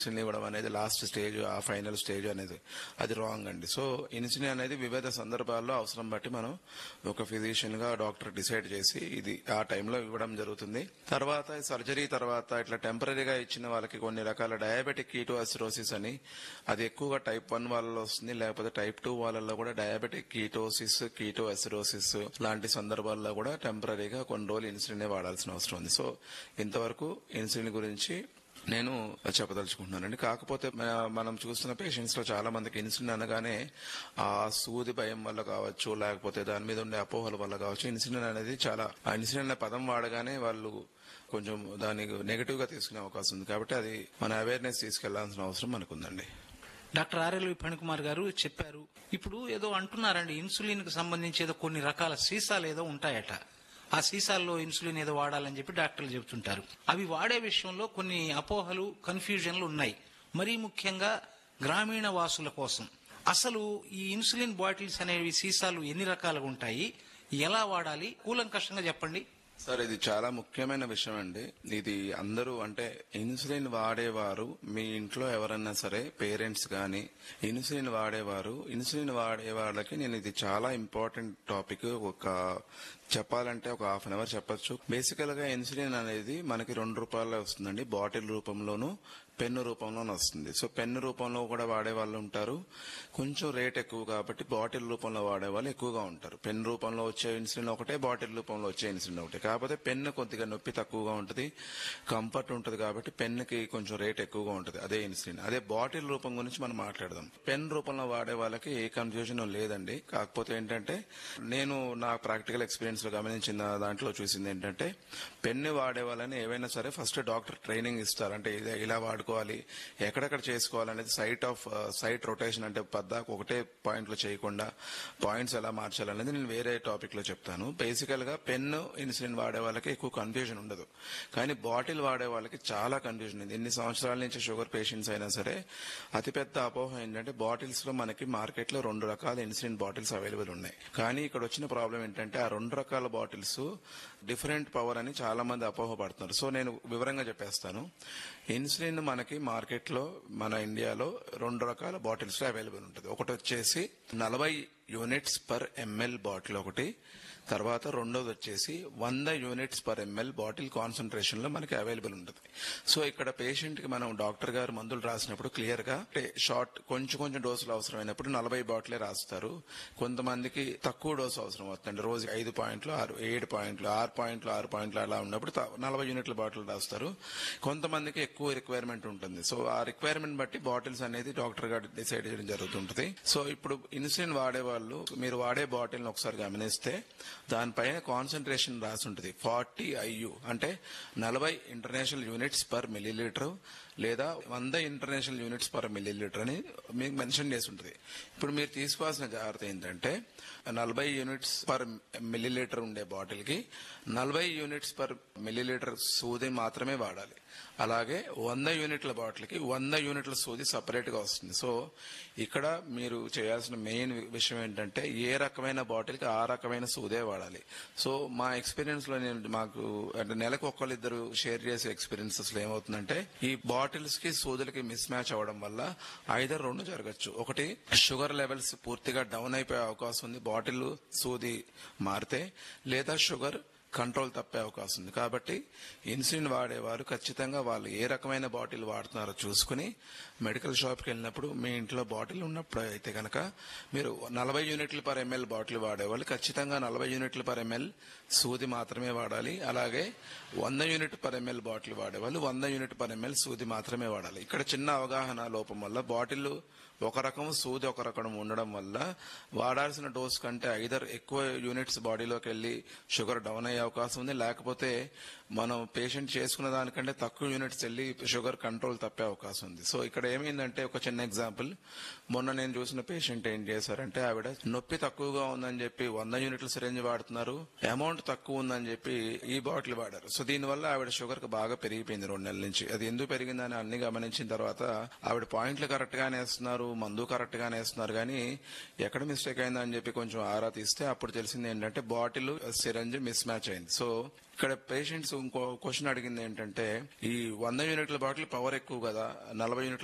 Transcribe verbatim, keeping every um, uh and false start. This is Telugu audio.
ఇన్సులిన్ ఇవ్వడం అనేది లాస్ట్ స్టేజ్, ఆ ఫైనల్ స్టేజ్ అనేది అది రాంగ్ అండి. సో ఇన్సులిన్ అనేది వివిధ సందర్భాల్లో అవసరం బట్టి మనం ఒక ఫిజిషియన్ గా డాక్టర్ డిసైడ్ చేసి ఇది ఆ టైంలో ఇవ్వడం జరుగుతుంది. తర్వాత సర్జరీ తర్వాత ఇట్లా టెంపరీగా ఇచ్చిన వాళ్ళకి కొన్ని రకాల డయాబెటిక్ కీటోసిరోసిస్ అని, అది ఎక్కువగా టైప్ వన్ వాళ్ళలో వస్తుంది, లేకపోతే టైప్ టూ వాళ్ళలో కూడా డయాబెటిక్ కీటోసిస్ కీటోసిరోసిస్ లాంటి సందర్భాల్లో కూడా టెంపరీగా కొన్ని రోజులు ఇన్సులిన్ వాడాల్సిన అవసరం ఉంది. సో ఇంతవరకు ఇన్సులిన్ గురించి నేను చెప్పదలుచుకుంటున్నానండి. కాకపోతే మనం చూస్తున్న పేషెంట్స్ లో చాలా మందికి ఇన్సులిన్ అనగానే ఆ సూది భయం వల్ల కావచ్చు, లేకపోతే దాని మీద ఉండే అపోహల వల్ల కావచ్చు, ఇన్సులిన్ అనేది చాలా ఆ ఇన్సులిన్ అనే పదం వాడగానే వాళ్ళు కొంచెం దాన్ని నెగటివ్ గా తీసుకునే అవకాశం ఉంది. కాబట్టి అది మన అవేర్నెస్ తీసుకెళ్లాల్సిన అవసరం మనకుందండి. డాక్టర్ ఆర్ఎల్వి ఫణికుమార్ గారు చెప్పారు. ఇప్పుడు ఏదో అంటున్నారండి, ఇన్సులిన్ కు సంబంధించి ఏదో కొన్ని రకాల సీసాలు ఏదో ఉంటాయట, ఆ సీసాల్లో ఇన్సులిన్ ఏదో వాడాలని చెప్పి డాక్టర్లు చెబుతుంటారు. అవి వాడే విషయంలో కొన్ని అపోహలు, కన్ఫ్యూజన్లు ఉన్నాయి. మరీ ముఖ్యంగా గ్రామీణ వాసుల కోసం అసలు ఈ ఇన్సులిన్ బాటిల్స్ అనేవి సీసాలు ఎన్ని రకాలుగా ఉంటాయి, ఎలా వాడాలి, కూలంకషంగా చెప్పండి. సార్, ఇది చాలా ముఖ్యమైన విషయం అండి. ఇది అందరూ అంటే ఇన్సులిన్ వాడేవారు మీ ఇంట్లో ఎవరన్నా సరే పేరెంట్స్ గాని ఇన్సులిన్ వాడేవారు ఇన్సులిన్ వాడే వాళ్ళకి నేను ఇది చాలా ఇంపార్టెంట్ టాపిక్. ఒక చెప్పాలంటే ఒక హాఫ్ అన్ అవర్ చెప్పొచ్చు. బేసికల్ గా ఇన్సులిన్ అనేది మనకి రెండు రూపాయల్లో వస్తుందండి. బాటిల్ రూపంలోను, పెన్ను రూపంలోనూ వస్తుంది. సో పెన్ను రూపంలో కూడా వాడే వాళ్ళు ఉంటారు. కొంచెం రేట్ ఎక్కువ కాబట్టి బాటిల్ రూపంలో వాడే వాళ్ళు ఎక్కువగా ఉంటారు. పెన్ రూపంలో వచ్చే ఇన్సులిన్ ఒకటే, బాటిల్ రూపంలో వచ్చే ఇన్సులిన్ ఒకటే. కాకపోతే పెన్ను కొద్దిగా నొప్పి తక్కువగా ఉంటుంది, కంఫర్ట్ ఉంటుంది కాబట్టి పెన్నుకి కొంచెం రేట్ ఎక్కువగా ఉంటుంది. అదే ఇన్సులిన్. అదే బాటిల్ రూపం గురించి మనం మాట్లాడదాం. పెన్ రూపంలో వాడే వాళ్ళకి ఏ కన్ఫ్యూజన్ లేదండి. కాకపోతే ఏంటంటే నేను నా ప్రాక్టికల్ ఎక్స్పీరియన్స్ లో గమనించిన దాంట్లో చూసింది ఏంటంటే, పెన్ను వాడే వాళ్ళని ఏవైనా సరే ఫస్ట్ డాక్టర్ ట్రైనింగ్ ఇస్తారు. అంటే ఇలా వాడుకోవాలి, ఎక్కడెక్కడ చేసుకోవాలనేది సైట్ ఆఫ్ సైట్ రొటేషన్, అంటే పద్దాకు ఒకటే పాయింట్ లో చేయకుండా పాయింట్స్ ఎలా మార్చాలనేది నేను వేరే టాపిక్ లో చెప్తాను. బేసికల్ గా పెన్ను ఇన్సులిన్ వాడే వాళ్ళకి ఎక్కువ కన్ఫ్యూజన్ ఉండదు, కానీ బాటిల్ వాడే వాళ్ళకి చాలా కన్ఫ్యూజన్ ఉంది. ఎన్ని సంవత్సరాల నుంచి షుగర్ పేషెంట్స్ అయినా సరే అతిపెద్ద అపోహ ఏంటంటే, బాటిల్స్ లో మనకి మార్కెట్ లో రెండు రకాల ఇన్సులిన్ బాటిల్స్ అవైలబుల్ ఉన్నాయి. కానీ ఇక్కడ వచ్చిన ప్రాబ్లం ఏంటంటే, ఆ రెండు రకాల బాటిల్స్ డిఫరెంట్ పవర్ అని చాలా మంది అపోహ పడుతున్నారు. సో నేను వివరంగా చెప్పేస్తాను. ఇన్సులిన్ మనకి మార్కెట్ లో మన ఇండియాలో రెండు రకాల బాటిల్స్ లో అవైలబుల్ ఉంటుంది. ఒకటి వచ్చేసి నలభై యూనిట్స్ పర్ ఎంఎల్ బాటిల్ ఒకటి, తర్వాత రెండోది వచ్చేసి వంద units per ML bottle concentration లో మనకి అవైలబుల్ ఉంటుంది. సో ఇక్కడ పేషెంట్ కి మనం డాక్టర్ గారు మందులు రాసినప్పుడు క్లియర్ గా షార్ట్ కొంచెం కొంచెం డోసులు అవసరమైనప్పుడు నలభై బాటిలే రాస్తారు. కొంతమందికి తక్కువ డోసు అవసరం అవుతుంది, రోజు ఐదు పాయింట్లు ఆరు ఏడు పాయింట్లు ఆరు పాయింట్లు ఆరు పాయింట్లు అలా ఉన్నప్పుడు నలభై యూనిట్ల బాటిల్ రాస్తారు. కొంతమందికి ఎక్కువ రిక్వైర్మెంట్ ఉంటుంది. సో ఆ రిక్వైర్మెంట్ బట్టి బాటిల్స్ అనేది డాక్టర్ గారు డిసైడ్ చేయడం జరుగుతుంటుంది. సో ఇప్పుడు ఇన్సులిన్ వాడే వాళ్ళు మీరు వాడే బాటిల్ ఒకసారి గమనిస్తే దానిపైన కాన్సన్ట్రేషన్ రాసి ఉంటుంది ఫార్టీ ఐయు, అంటే నలభై ఇంటర్నేషనల్ యూనిట్స్ పర్ మిల్లీలీటర్ లేదా వంద ఇంటర్నేషనల్ యూనిట్స్ పర్ మిల్లీలీటర్ అని మీకు మెన్షన్ చేసి ఉంటుంది. ఇప్పుడు మీరు తీసుకోవాల్సిన జాగ్రత్త ఏంటంటే, నలభై యూనిట్స్ పర్ మిల్లీలీటర్ ఉండే బాటిల్ కి నలభై యూనిట్స్ పర్ మిల్లీలీటర్ సూది మాత్రమే వాడాలి. అలాగే వంద యూనిట్ల బాటిల్ కి వంద యూనిట్ల సూది సపరేట్ గా వస్తుంది. సో ఇక్కడ మీరు చేయాల్సిన మెయిన్ విషయం ఏంటంటే, ఏ రకమైన బాటిల్ కి ఆ రకమైన సూదే వాడాలి. సో మా ఎక్స్పీరియన్స్ లో నేను మాకు అంటే నెలకు ఒక్కళ్ళిద్దరు షేర్ చేసే ఎక్స్పీరియన్సెస్ లో ఏమవుతుందంటే, ఈ బాటిల్స్ కి సూదులకి మిస్ మ్యాచ్ అవడం వల్ల ఐదర్ రెండు జరగచ్చు. ఒకటి, షుగర్ లెవెల్స్ పూర్తిగా డౌన్ అయిపోయే అవకాశం ఉంది బాటిల్ సూది మారితే, లేదా షుగర్ కంట్రోల్ తప్పే అవకాశం ఉంది. కాబట్టి ఇన్సులిన్ వాడేవారు ఖచ్చితంగా వాళ్ళు ఏ రకమైన బాటిల్ వాడుతున్నారో చూసుకుని మెడికల్ షాప్కి వెళ్ళినప్పుడు, మీ ఇంట్లో బాటిల్ ఉన్నప్పుడు అయితే కనుక మీరు నలభై యూనిట్లు పర్ ఎంఎల్ బాటిల్ వాడేవాళ్ళు ఖచ్చితంగా నలభై యూనిట్లు పర్ ఎంఎల్ సూది మాత్రమే వాడాలి. అలాగే వంద యూనిట్ పర్ ఎంఎల్ బాటిల్ వాడేవాళ్ళు వంద యూనిట్ పర్ ఎంఎల్ సూది మాత్రమే వాడాలి. ఇక్కడ చిన్న అవగాహన లోపం వల్ల బాటిల్ ఒక రకం సూది ఒక రకం ఉండడం వల్ల వాడాల్సిన డోస్ కంటే ఐదర్ ఎక్కువ యూనిట్స్ బాడీలోకి వెళ్లి షుగర్ డౌన్ అయ్యే అవకాశం ఉంది, లేకపోతే మనం పేషెంట్ చేసుకున్న దానికంటే తక్కువ యూనిట్స్ వెళ్లి షుగర్ కంట్రోల్ తప్పే అవకాశం ఉంది. సో ఇక్కడ ఏమైందంటే, ఒక చిన్న ఎగ్జాంపుల్, మొన్న నేను చూసిన పేషెంట్ ఏం చేశారంటే, ఆవిడ నొప్పి తక్కువగా ఉందని చెప్పి వంద యూనిట్ల సిరంజ్ వాడుతున్నారు, అమౌంట్ తక్కువ ఉందని చెప్పి ఈ బాటిల్ వాడారు. సో దీనివల్ల ఆవిడ షుగర్ బాగా పెరిగిపోయింది రెండు నెలల నుంచి. అది ఎందుకు పెరిగిందని అన్ని గమనించిన తర్వాత ఆవిడ పాయింట్లు కరెక్ట్ గానే వేస్తున్నారు, మందు కరెక్ట్ గానే వేస్తున్నారు, కానీ ఎక్కడ మిస్టేక్ అయిందని చెప్పి కొంచెం ఆరా తీస్తే అప్పుడు తెలిసింది ఏంటంటే, బాటిల్ సిరంజ్ మిస్ మ్యాచ్ అయింది. సో ఇక్కడ పేషెంట్స్ ఇంకో క్వశ్చన్ అడిగింది ఏంటంటే, ఈ వంద యూనిట్ల బాటిల్ పవర్ ఎక్కువ కదా, నలభై యూనిట్ల